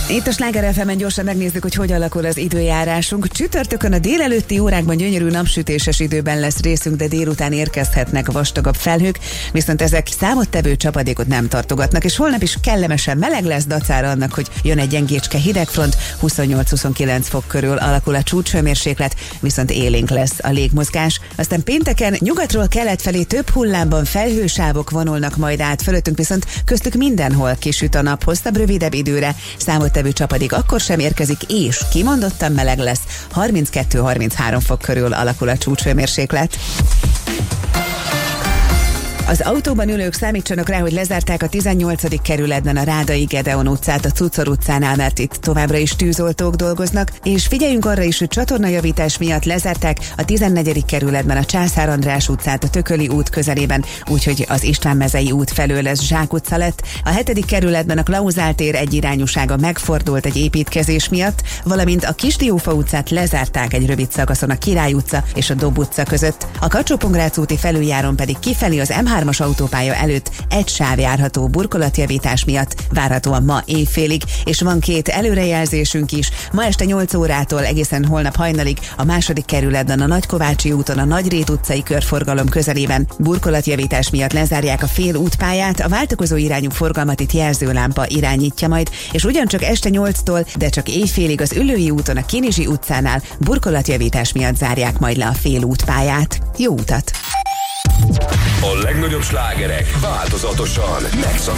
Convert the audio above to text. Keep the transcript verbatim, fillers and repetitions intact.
Itt a Sláger ef emen gyorsan megnézzük, hogy hogy alakul az időjárásunk. Csütörtökön a délelőtti órákban gyönyörű napsütéses időben lesz részünk, de délután érkezhetnek vastagabb felhők, viszont ezek számottevő csapadékot nem tartogatnak, és holnap is kellemesen meleg lesz, dacára annak, hogy jön egy gyengécske hidegfront, huszonnyolc-huszonkilenc fok körül alakul a csúcshőmérséklet, viszont élénk lesz a légmozgás. Aztán pénteken nyugatról kelet felé több hullámban felhősávok vonulnak majd át fölöttünk, viszont köztük mindenhol kisüt a nap hosszabb, rövidebb időre, számottevő csapadék akkor sem érkezik, és kimondottan meleg lesz, harminckettő-harminchárom fok körül alakul a csúcshőmérséklet. Az autóban ülők számítsanak rá, hogy lezárták a tizennyolcadik kerületben a Rádai Gedeon utcát a Cucor utcánál, mert itt továbbra is tűzoltók dolgoznak, és figyeljünk arra is, hogy csatornajavítás miatt lezárták a tizennegyedik kerületben a Császár András utcát a Tököli út közelében, úgyhogy az István-mezei út felől lesz Zsák utca lett. A hetedik kerületben a Klauzál tér egyirányúsága megfordult egy építkezés miatt, valamint a Kisdiófa utcát lezárták egy rövid szakaszon a Király utca és a Dob utca között. A Kacsó-Pongrác úti felüljáron pedig kifelé az em hármas autópálya előtt egy sáv járható burkolatjavítás miatt, várhatóan ma éjfélig, és van két előrejelzésünk is. Ma este nyolc órától egészen holnap hajnalig a második kerületben a Nagykovácsi úton a Nagyrét utcai körforgalom közelében burkolatjavítás miatt lezárják a fél útpályát, a váltakozó irányú forgalmat itt jelzőlámpa irányítja majd, és ugyancsak este nyolctól, de csak éjfélig az Üllői úton a Kinizsi utcánál burkolatjavítás miatt zárják majd le a fél útpályát. Jó utat! A legnagyobb slágerek változatosan megszakítják